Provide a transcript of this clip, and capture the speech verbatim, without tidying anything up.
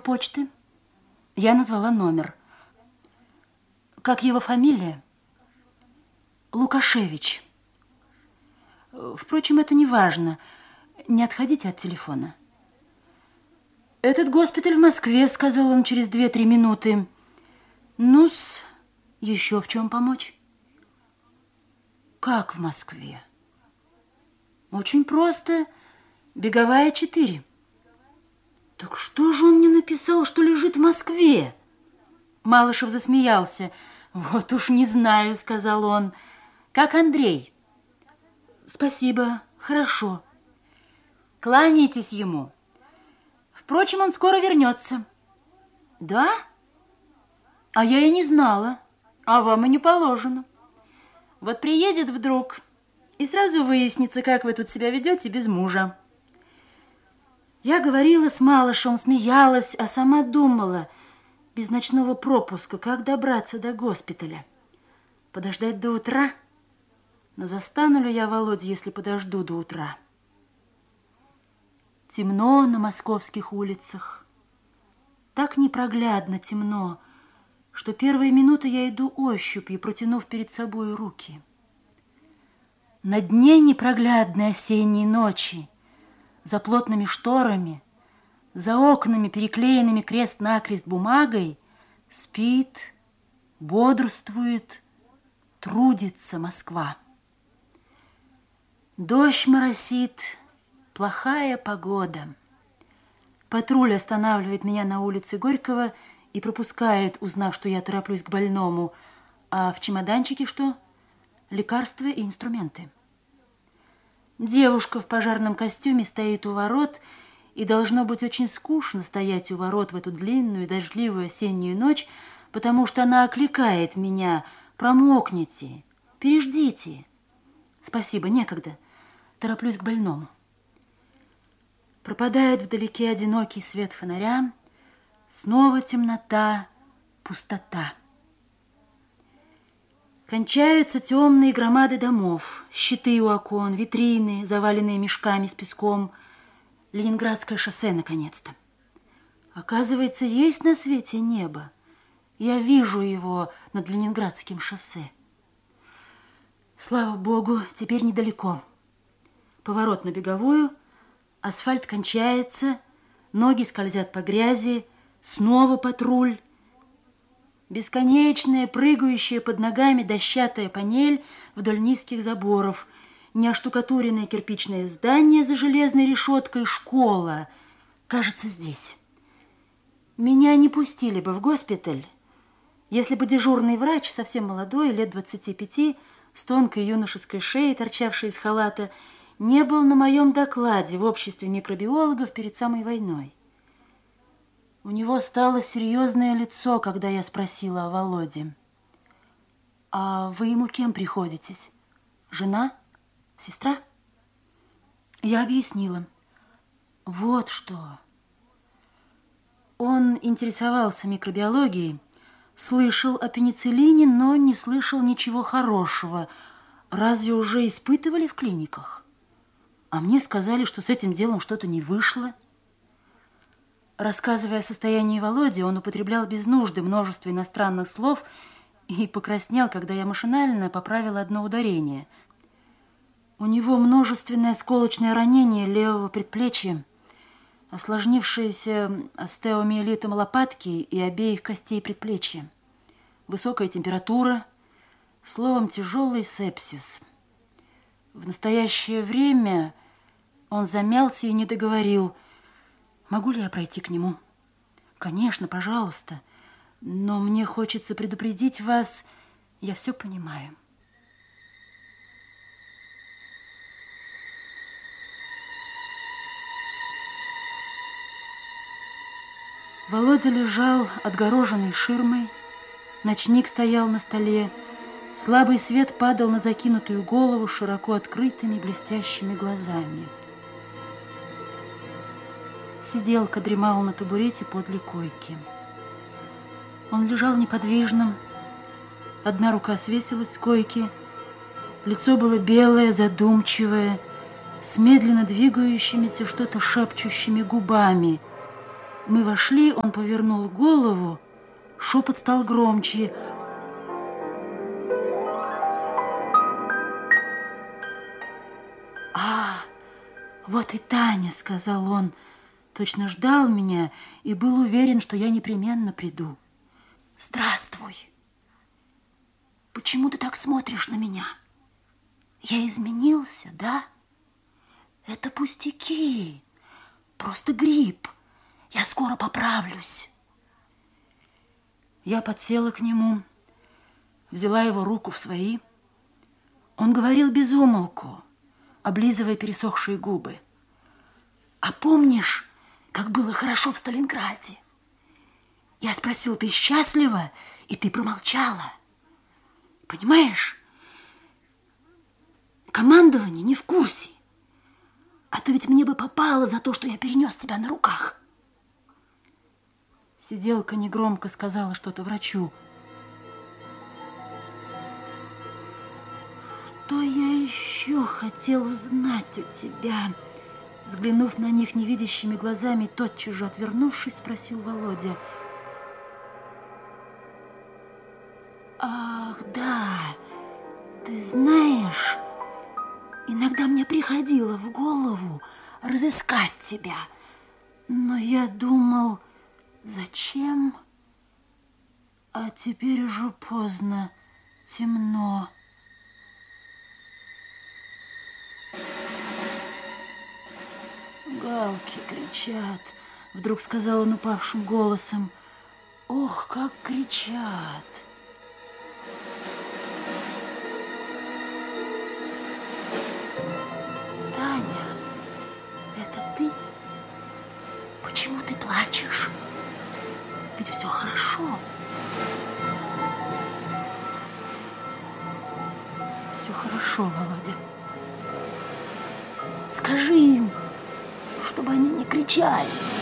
почты. Я назвала номер. Как его фамилия? Лукашевич. Впрочем, это не важно. Не отходите от телефона. Этот госпиталь в Москве, сказал он через две-три минуты. Ну-с, еще в чем помочь? Как в Москве? Очень просто. Беговая четыре. Так что же он не написал, что лежит в Москве? Малышев засмеялся. Вот уж не знаю, сказал он. Как Андрей? Спасибо, хорошо. Кланяйтесь ему. Впрочем, он скоро вернется. Да? А я и не знала. А вам и не положено. Вот приедет вдруг, и сразу выяснится, как вы тут себя ведете без мужа. Я говорила с Малышевым, смеялась, а сама думала, без ночного пропуска, как добраться до госпиталя. Подождать до утра? Но застану ли я Володю, если подожду до утра? Темно на московских улицах. Так непроглядно темно, что первые минуты я иду ощупью, протянув перед собой руки. На дне непроглядной осенней ночи, за плотными шторами, за окнами, переклеенными крест-накрест бумагой, спит, бодрствует, трудится Москва. Дождь моросит, плохая погода. Патруль останавливает меня на улице Горького и пропускает, узнав, что я тороплюсь к больному. А в чемоданчике что? Лекарства и инструменты. Девушка в пожарном костюме стоит у ворот, и должно быть очень скучно стоять у ворот в эту длинную дождливую осеннюю ночь, потому что она окликает меня: «Промокните, переждите». Спасибо, некогда. Тороплюсь к больному. Пропадает вдалеке одинокий свет фонаря. Снова темнота, пустота. Кончаются темные громады домов, щиты у окон, витрины, заваленные мешками с песком. Ленинградское шоссе, наконец-то. Оказывается, есть на свете небо. Я вижу его над Ленинградским шоссе. Слава Богу, теперь недалеко. Поворот на Беговую, асфальт кончается, ноги скользят по грязи, снова патруль. Бесконечная, прыгающая под ногами дощатая панель вдоль низких заборов, неоштукатуренное кирпичное здание за железной решеткой, школа. Кажется, здесь. Меня не пустили бы в госпиталь, если бы дежурный врач, совсем молодой, лет двадцати пяти, с тонкой юношеской шеей, торчавшей из халата, не был на моем докладе в обществе микробиологов перед самой войной. У него стало серьезное лицо, когда я спросила о Володе. «А вы ему кем приходитесь? Жена? Сестра?» Я объяснила. Вот что. Он интересовался микробиологией, слышал о пенициллине, но не слышал ничего хорошего. Разве уже испытывали в клиниках? А мне сказали, что с этим делом что-то не вышло. Рассказывая о состоянии Володи, он употреблял без нужды множество иностранных слов и покраснел, когда я машинально поправила одно ударение. У него множественное осколочное ранение левого предплечья, осложнившееся остеомиелитом лопатки и обеих костей предплечья, высокая температура, словом, тяжелый сепсис. В настоящее время он замялся и не договорил. Могу ли я пройти к нему? Конечно, пожалуйста. Но мне хочется предупредить вас. Я все понимаю. Володя лежал отгороженный ширмой. Ночник стоял на столе. Слабый свет падал на закинутую голову широко открытыми блестящими глазами. Сиделка дремала на табурете подле койки. Он лежал неподвижным. Одна рука свесилась с койки. Лицо было белое, задумчивое, с медленно двигающимися, что-то шепчущими губами. Мы вошли, он повернул голову, шепот стал громче. «А, вот и Таня», — сказал он, точно ждал меня и был уверен, что я непременно приду. «Здравствуй. Почему ты так смотришь на меня? Я изменился, да? Это пустяки, просто грипп. Я скоро поправлюсь». Я подсела к нему, взяла его руку в свои. Он говорил без умолку, облизывая пересохшие губы. «А помнишь, как было хорошо в Сталинграде? Я спросил, ты счастлива, и ты промолчала. Понимаешь, командование не в курсе, а то ведь мне бы попало за то, что я перенес тебя на руках». Сиделка негромко сказала что-то врачу. «Что я еще хотел узнать у тебя?» Взглянув на них невидящими глазами, тотчас же отвернувшись, спросил Володя. «Ах, да, ты знаешь, иногда мне приходило в голову разыскать тебя, но я думал, зачем? А теперь уже поздно, темно». «Галки кричат», — вдруг сказал он упавшим голосом. «Ох, как кричат!» «Таня, это ты? Почему ты плачешь? Ведь все хорошо». «Все хорошо, Володя. Скажи им, чтобы они не кричали».